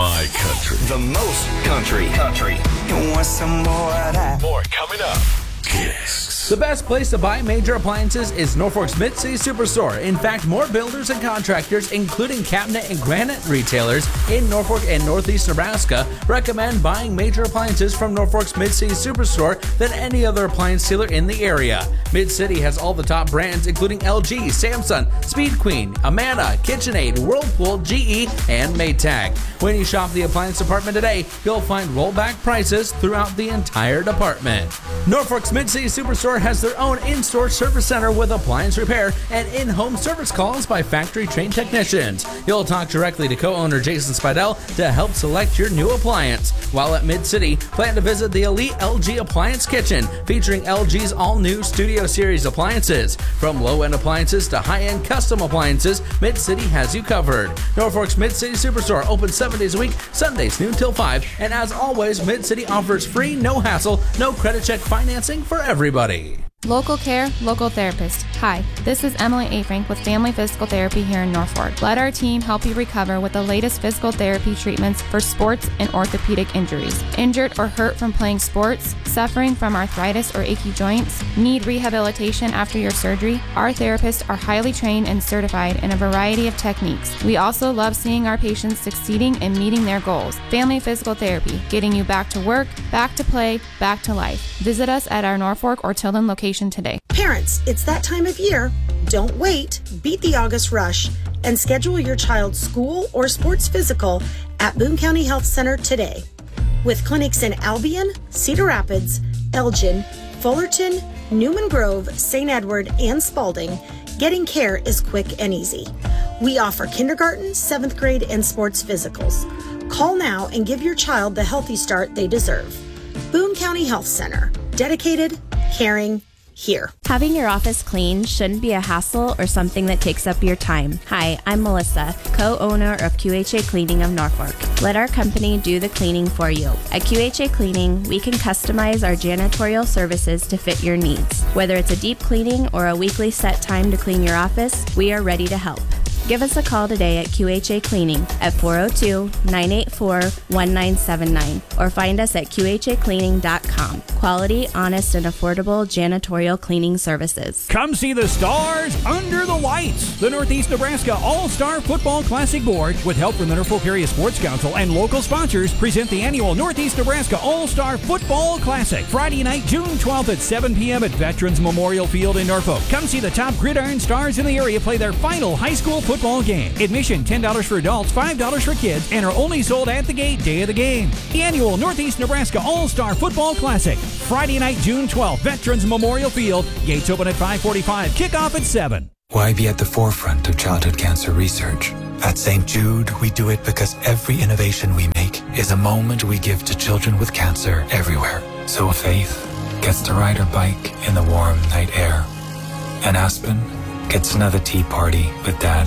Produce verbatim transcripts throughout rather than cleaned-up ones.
My Country. The most country. Country. You want some more of that? More coming up. Kicks. The best place to buy major appliances is Norfolk's Mid-City Superstore. In fact, more builders and contractors, including cabinet and granite retailers in Norfolk and Northeast Nebraska, recommend buying major appliances from Norfolk's Mid-City Superstore than any other appliance dealer in the area. Mid-City has all the top brands, including L G, Samsung, Speed Queen, Amana, KitchenAid, Whirlpool, G E, and Maytag. When you shop the appliance department today, you'll find rollback prices throughout the entire department. Norfolk's Mid-City Superstore has their own in-store service center with appliance repair and in-home service calls by factory-trained technicians. You'll talk directly to co-owner Jason Spidell to help select your new appliance. While at Mid-City, plan to visit the Elite L G Appliance Kitchen, featuring L G's all-new Studio Series appliances. From low-end appliances to high-end custom appliances, Mid-City has you covered. Norfolk's Mid-City Superstore open seven days a week, Sundays noon till five, and as always, Mid-City offers free, no-hassle, no credit check financing for everybody. Local care, local therapist. Hi, this is Emily A. Frank with Family Physical Therapy here in Norfolk. Let our team help you recover with the latest physical therapy treatments for sports and orthopedic injuries. Injured or hurt from playing sports, suffering from arthritis or achy joints, need rehabilitation after your surgery? Our therapists are highly trained and certified in a variety of techniques. We also love seeing our patients succeeding and meeting their goals. Family Physical Therapy, getting you back to work, back to play, back to life. Visit us at our Norfolk or Tilden location today. Parents, it's that time of year. Don't wait. Beat the August rush and schedule your child's school or sports physical at Boone County Health Center today. With clinics in Albion, Cedar Rapids, Elgin, Fullerton, Newman Grove, Saint Edward, and Spalding, getting care is quick and easy. We offer kindergarten, seventh grade, and sports physicals. Call now and give your child the healthy start they deserve. Boone County Health Center. Dedicated, caring, here. Having your office clean shouldn't be a hassle or something that takes up your time. Hi, I'm Melissa, co-owner of Q H A Cleaning of Norfolk. Let our company do the cleaning for you. At Q H A Cleaning, we can customize our janitorial services to fit your needs. Whether it's a deep cleaning or a weekly set time to clean your office, we are ready to help. Give us a call today at Q H A Cleaning at four oh two, nine eight four, one nine seven nine or find us at Q H A cleaning dot com. Quality, honest, and affordable janitorial cleaning services. Come see the stars under the lights. The Northeast Nebraska All-Star Football Classic Board, with help from the Norfolk Area Sports Council and local sponsors, present the annual Northeast Nebraska All-Star Football Classic. Friday night, June twelfth at seven p.m. at Veterans Memorial Field in Norfolk. Come see the top gridiron stars in the area play their final high school football football game. Admission ten dollars for adults, five dollars for kids, and are only sold at the gate day of the game. The annual Northeast Nebraska All-Star Football Classic. Friday night, June twelfth, Veterans Memorial Field. Gates open at five forty-five. Kickoff at seven. Why be at the forefront of childhood cancer research? At Saint Jude, we do it because every innovation we make is a moment we give to children with cancer everywhere. So Faith gets to ride her bike in the warm night air. And Aspen gets another tea party with Dad.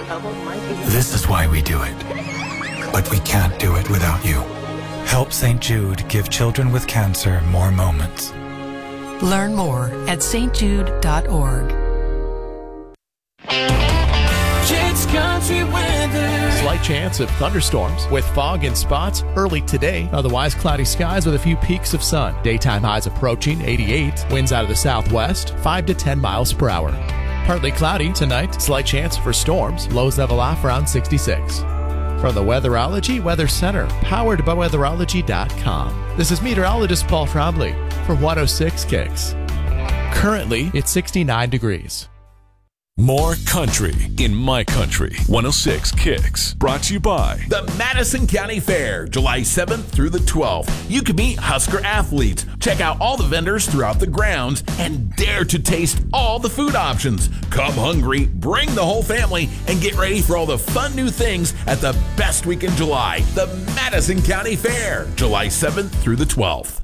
This is why we do it. But we can't do it without you. Help Saint Jude give children with cancer more moments. Learn more at S T Jude dot org. It's country weather. Slight chance of thunderstorms with fog and spots early today. Otherwise, cloudy skies with a few peaks of sun. Daytime highs approaching eighty-eight. Winds out of the southwest, five to ten miles per hour. Partly cloudy tonight. Slight chance for storms. Lows level off around sixty-six. From the Weatherology Weather Center, powered by weatherology dot com. This is meteorologist Paul Trombley for one oh six Kicks. Currently, it's sixty-nine degrees. More country in My Country. one oh six Kicks. Brought to you by the Madison County Fair, July seventh through the twelfth. You can meet Husker athletes, check out all the vendors throughout the grounds, and dare to taste all the food options. Come hungry, bring the whole family, and get ready for all the fun new things at the best week in July. The Madison County Fair, July seventh through the twelfth.